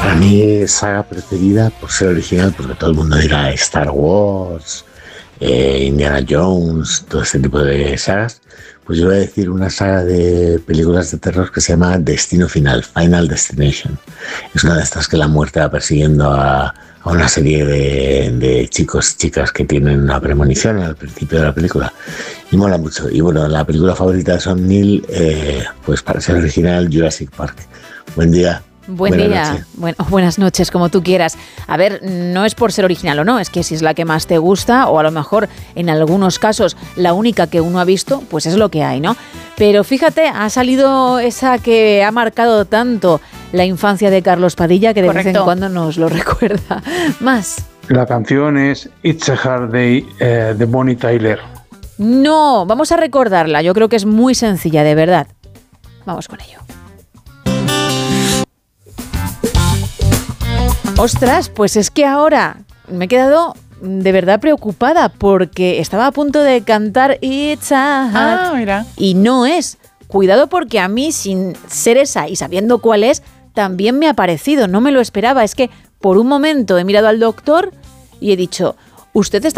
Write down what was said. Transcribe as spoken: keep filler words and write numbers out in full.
Para mí, saga preferida, por ser original, porque todo el mundo dirá Star Wars, eh, Indiana Jones, todo este tipo de sagas, pues yo voy a decir una saga de películas de terror que se llama Destino Final, Final Destination. Es una de estas que la muerte va persiguiendo a, a una serie de, de chicos y chicas que tienen una premonición al principio de la película. Y mola mucho. Y bueno, la película favorita de Sam Neill, eh, pues para ser original, Jurassic Park. Buen día. Buen Buenas día, noches. bueno, buenas noches, como tú quieras. A ver, no es por ser original o no, es que si es la que más te gusta, o a lo mejor en algunos casos la única que uno ha visto, pues es lo que hay, ¿no? Pero fíjate, ha salido esa que ha marcado tanto la infancia de Carlos Padilla, que de Correcto. vez en cuando nos lo recuerda más. La canción es It's a Hard Day eh, de Bonnie Tyler. No, vamos a recordarla, yo creo que es muy sencilla, de verdad. Vamos con ello. Ostras, pues es que ahora me he quedado de verdad preocupada porque estaba a punto de cantar It's a Hard Ah, mira. y no es. Cuidado porque a mí, sin ser esa y sabiendo cuál es, también me ha parecido. No me lo esperaba. Es que por un momento he mirado al doctor y he dicho, usted está